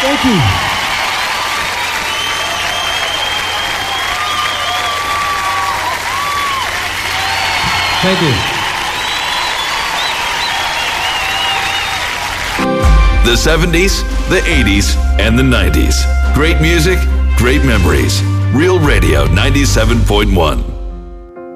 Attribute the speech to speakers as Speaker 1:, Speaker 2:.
Speaker 1: Thank you.
Speaker 2: Thank you.
Speaker 3: The 70s, the 80s, and the 90s. Great music, great memories. Real Radio 97.1.